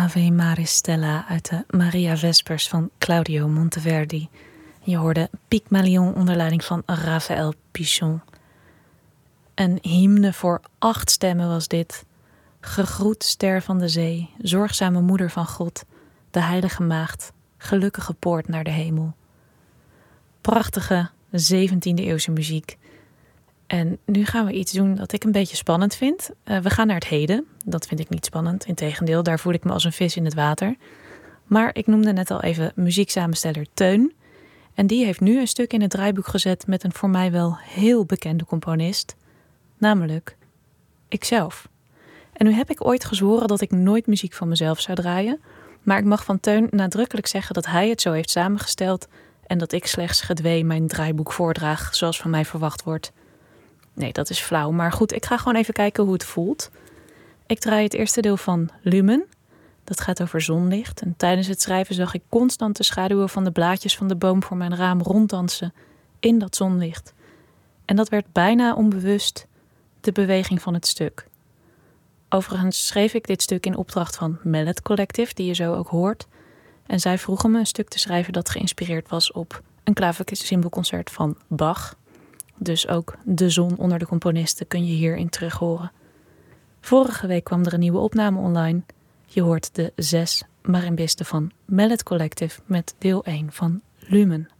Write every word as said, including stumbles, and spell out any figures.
Ave Maristella uit de Maria Vespers van Claudio Monteverdi. Je hoorde Pygmalion onder leiding van Raphaël Pichon. Een hymne voor acht stemmen was dit. Gegroet ster van de zee, zorgzame moeder van God, de heilige maagd, gelukkige poort naar de hemel. Prachtige zeventiende eeuwse muziek. En nu gaan we iets doen dat ik een beetje spannend vind. Uh, we gaan naar het heden. Dat vind ik niet spannend. Integendeel, daar voel ik me als een vis in het water. Maar ik noemde net al even muzieksamensteller Teun. En die heeft nu een stuk in het draaiboek gezet met een voor mij wel heel bekende componist. Namelijk ikzelf. En nu heb ik ooit gezworen dat ik nooit muziek van mezelf zou draaien. Maar ik mag van Teun nadrukkelijk zeggen dat hij het zo heeft samengesteld en dat ik slechts gedwee mijn draaiboek voordraag zoals van mij verwacht wordt. Nee, dat is flauw. Maar goed, ik ga gewoon even kijken hoe het voelt. Ik draai het eerste deel van Lumen. Dat gaat over zonlicht. En tijdens het schrijven zag ik constant de schaduwen van de blaadjes van de boom voor mijn raam ronddansen in dat zonlicht. En dat werd bijna onbewust de beweging van het stuk. Overigens schreef ik dit stuk in opdracht van Mallet Collective, die je zo ook hoort. En zij vroegen me een stuk te schrijven dat geïnspireerd was op een klaversymbelconcert van Bach. Dus ook De Zon onder de componisten kun je hierin terug horen. Vorige week kwam er een nieuwe opname online. Je hoort de zes marimbisten van Mallet Collective met deel één van Lumen.